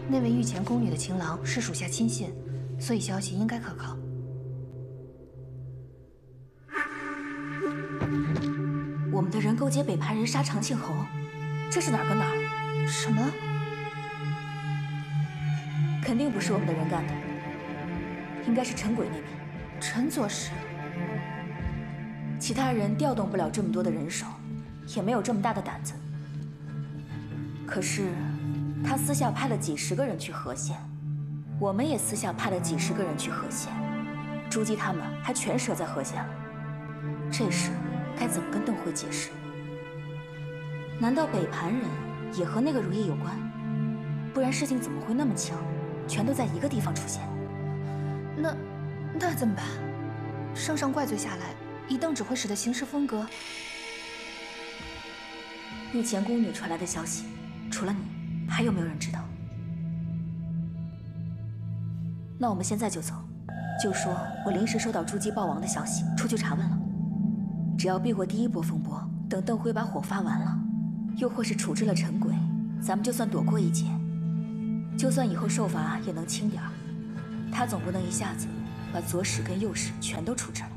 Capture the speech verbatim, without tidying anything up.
那位御前宫女的情郎是属下亲信，所以消息应该可靠。 我们的人勾结北盘人杀长庆侯，这是哪儿跟哪儿？ 什么？ 肯定不是我们的人干的，应该是陈鬼那边。 陈左使， 其他人调动不了这么多的人手，也没有这么大的胆子。可是，他私下派了几十个人去河县，我们也私下派了几十个人去河县，朱姬他们还全折在河县了。这事该怎么跟邓辉解释？难道北盘人也和那个如意有关？不然事情怎么会那么巧，全都在一个地方出现？ 那，那怎么办？圣上怪罪下来，以邓只会使得行事风格。 御前宫女传来的消息，除了你，还有没有人知道？那我们现在就走，就说我临时收到朱姬暴亡的消息，出去查问了。只要避过第一波风波，等邓辉把火发完了，又或是处置了陈鬼，咱们就算躲过一劫。就算以后受罚也能轻点儿，他总不能一下子把左使跟右使全都处置了。